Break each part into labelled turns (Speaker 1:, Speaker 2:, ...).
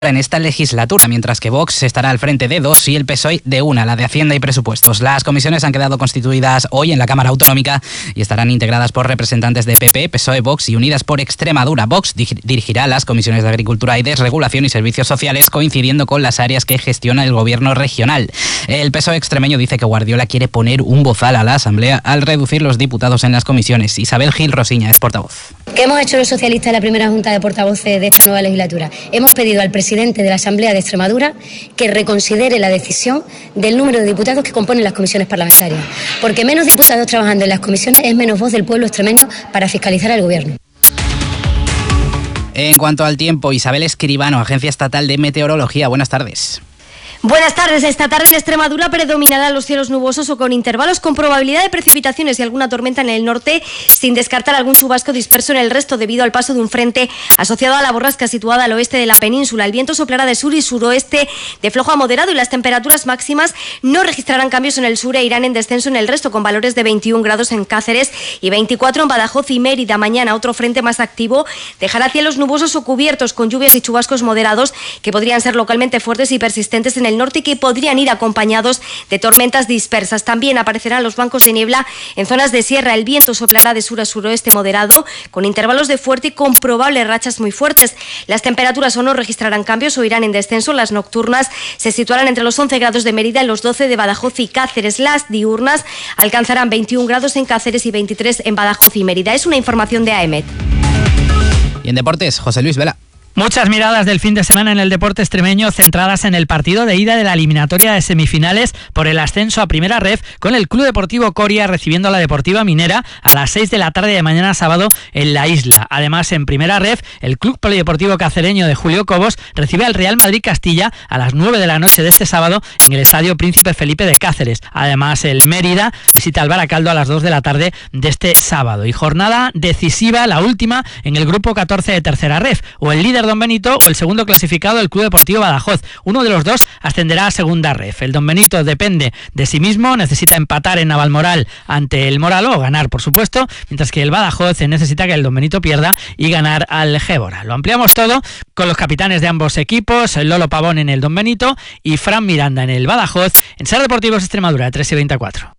Speaker 1: en esta legislatura, mientras que Vox estará al frente de 2 y el PSOE de 1, la de Hacienda y Presupuestos. Las comisiones han quedado constituidas hoy en la Cámara Autonómica y estarán integradas por representantes de PP, PSOE, Vox y Unidas por Extremadura. Vox dirigirá las comisiones de Agricultura y Desregulación y Servicios Sociales, coincidiendo con las áreas que gestiona el gobierno regional. El PSOE extremeño dice que Guardiola quiere poner un bozal a la Asamblea al reducir los diputados en las comisiones. Isabel Gil Rosiña es portavoz.
Speaker 2: ¿Qué hemos hecho los socialistas en la primera junta de portavoces de esta nueva legislatura? Hemos pedido al presidente de la Asamblea de Extremadura que reconsidere la decisión del número de diputados que componen las comisiones parlamentarias, porque menos diputados trabajando en las comisiones es menos voz del pueblo extremeño para fiscalizar al gobierno.
Speaker 1: En cuanto al tiempo, Isabel Escribano, Agencia Estatal de Meteorología. Buenas tardes.
Speaker 3: Buenas tardes. Esta tarde en Extremadura predominarán los cielos nubosos o con intervalos con probabilidad de precipitaciones y alguna tormenta en el norte, sin descartar algún chubasco disperso en el resto debido al paso de un frente asociado a la borrasca situada al oeste de la península. El viento soplará de sur y suroeste de flojo a moderado y las temperaturas máximas no registrarán cambios en el sur e irán en descenso en el resto, con valores de 21 grados en Cáceres y 24 en Badajoz y Mérida. Mañana otro frente más activo dejará cielos nubosos o cubiertos con lluvias y chubascos moderados que podrían ser localmente fuertes y persistentes en el norte y que podrían ir acompañados de tormentas dispersas. También aparecerán los bancos de niebla en zonas de sierra. El viento soplará de sur a suroeste moderado con intervalos de fuerte y con probables rachas muy fuertes. Las temperaturas o no registrarán cambios o irán en descenso. Las nocturnas se situarán entre los 11 grados de Mérida y los 12 de Badajoz y Cáceres. Las diurnas alcanzarán 21 grados en Cáceres y 23 en Badajoz y Mérida. Es una información de AEMET.
Speaker 1: Y en deportes, José Luis Vela.
Speaker 4: Muchas miradas del fin de semana en el deporte extremeño centradas en el partido de ida de la eliminatoria de semifinales por el ascenso a Primera Ref, con el Club Deportivo Coria recibiendo a la Deportiva Minera a las 6 de la tarde de mañana sábado en la isla. Además, en Primera Ref, el Club Polideportivo Cacereño de Julio Cobos recibe al Real Madrid Castilla a las 9 de la noche de este sábado en el Estadio Príncipe Felipe de Cáceres. Además, el Mérida visita al Baracaldo a las 2 de la tarde de este sábado. Y jornada decisiva, la última, en el Grupo 14 de Tercera Ref, o el líder Don Benito o el segundo clasificado, el Club Deportivo Badajoz. Uno de los dos ascenderá a Segunda Ref. El Don Benito depende de sí mismo, necesita empatar en Navalmoral ante el Moralo, o ganar por supuesto, mientras que el Badajoz necesita que el Don Benito pierda y ganar al Gébora. Lo ampliamos todo con los capitanes de ambos equipos, Lolo Pavón en el Don Benito y Fran Miranda en el Badajoz, en Ser Deportivos Extremadura, 3 y 24.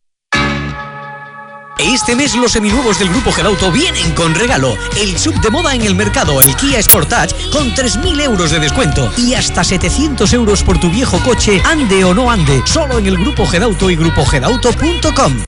Speaker 5: Este mes los seminuevos del Grupo Gedauto vienen con regalo. El sub de moda en el mercado, el Kia Sportage, con 3.000 euros de descuento y hasta 700 euros por tu viejo coche, ande o no ande, solo en el Grupo Gedauto y grupogedauto.com.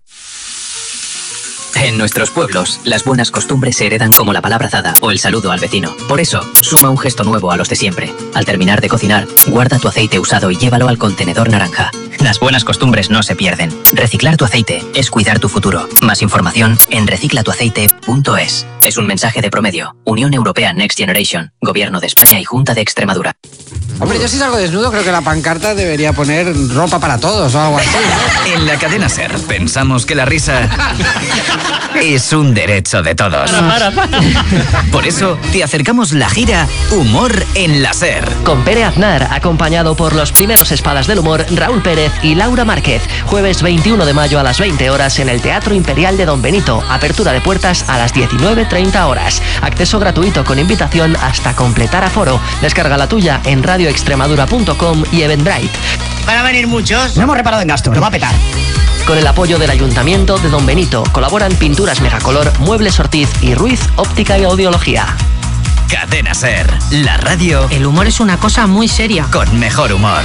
Speaker 6: En nuestros pueblos, las buenas costumbres se heredan como la palabrazada o el saludo al vecino. Por eso, suma un gesto nuevo a los de siempre. Al terminar de cocinar, guarda tu aceite usado y llévalo al contenedor naranja. Las buenas costumbres no se pierden. Reciclar tu aceite es cuidar tu futuro. Más información en reciclatuaceite.es. Es un mensaje de Promedio, Unión Europea Next Generation, Gobierno de España y Junta de Extremadura.
Speaker 7: Hombre, yo si salgo desnudo creo que la pancarta debería poner ropa para todos o algo así, ¿no?
Speaker 8: En la cadena SER pensamos que la risa es un derecho de todos.
Speaker 4: Para.
Speaker 8: Por eso te acercamos la gira Humor en la SER.
Speaker 9: Con Pere Aznar, acompañado por los primeros espadas del humor, Raúl Pérez y Laura Márquez. Jueves 21 de mayo a las 20 horas en el Teatro Imperial de Don Benito. Apertura de puertas a las 19:30 horas. Acceso gratuito con invitación hasta completar aforo. Descarga la tuya en radioextremadura.com y Eventbrite.
Speaker 10: Van a venir muchos.
Speaker 11: No hemos reparado en gasto, lo va a petar.
Speaker 9: Con el apoyo del Ayuntamiento de Don Benito colaboran Pinturas Megacolor, Muebles Ortiz y Ruiz Óptica y Audiología.
Speaker 8: Cadena SER, la radio.
Speaker 12: El humor es una cosa muy seria.
Speaker 8: Con mejor humor.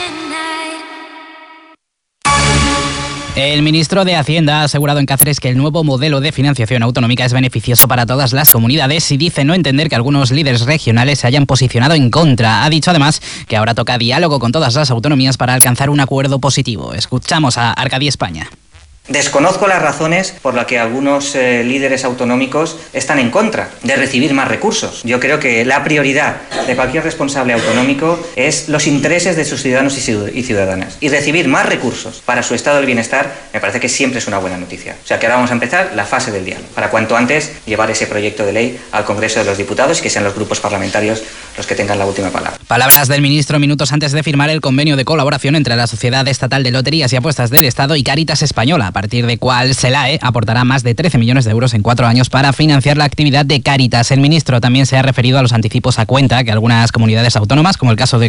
Speaker 1: El ministro de Hacienda ha asegurado en Cáceres que el nuevo modelo de financiación autonómica es beneficioso para todas las comunidades y dice no entender que algunos líderes regionales se hayan posicionado en contra. Ha dicho además que ahora toca diálogo con todas las autonomías para alcanzar un acuerdo positivo. Escuchamos a Arcadi España.
Speaker 13: Desconozco las razones por las que algunos líderes autonómicos están en contra de recibir más recursos. Yo creo que la prioridad de cualquier responsable autonómico es los intereses de sus ciudadanos y ciudadanas. Y recibir más recursos para su estado del bienestar me parece que siempre es una buena noticia. O sea que ahora vamos a empezar la fase del diálogo, para cuanto antes llevar ese proyecto de ley al Congreso de los Diputados y que sean los grupos parlamentarios los que tengan la última palabra.
Speaker 1: Palabras del ministro minutos antes de firmar el convenio de colaboración entre la Sociedad Estatal de Loterías y Apuestas del Estado y Cáritas Española partir de cual SELAE aportará más de 13 millones de euros en 4 años para financiar la actividad de Cáritas. El ministro también se ha referido a los anticipos a cuenta que algunas comunidades autónomas, como el caso de